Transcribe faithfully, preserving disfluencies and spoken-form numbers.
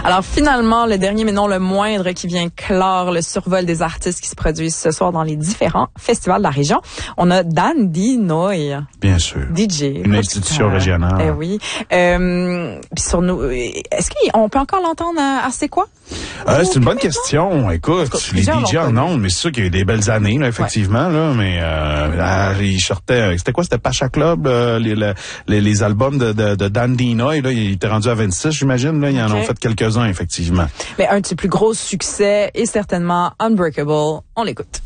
Alors finalement, le dernier mais non le moindre qui vient clore le survol des artistes qui se produisent ce soir dans les différents festivals de la région. On a Dan Di Noi. Bien sûr. D J. Une institution régionale. Eh oui. Euh, puis sur nous, est-ce qu'on peut encore l'entendre à, à C'est quoi? Euh, c'est une bonne question. Écoute, les D J en ondes, mais c'est sûr qu'il y a eu des belles années, là, effectivement, ouais. là, mais euh, là, ils sortaient, c'était quoi, c'était Pacha Club, euh, les, les, les albums de, de, de Dan Di Noi, là, il était rendu à vingt-six, j'imagine, là, ils en okay. ont fait quelques-uns, effectivement. Mais un de ses plus gros succès est certainement Unbreakable. On l'écoute.